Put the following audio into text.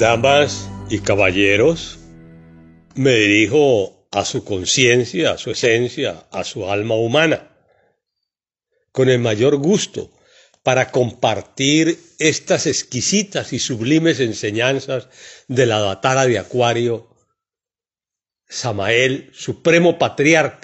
Damas y caballeros, me dirijo a su conciencia, a su esencia, a su alma humana, con el mayor gusto para compartir estas exquisitas y sublimes enseñanzas del Avatara de Acuario, Samael, Supremo Patriarca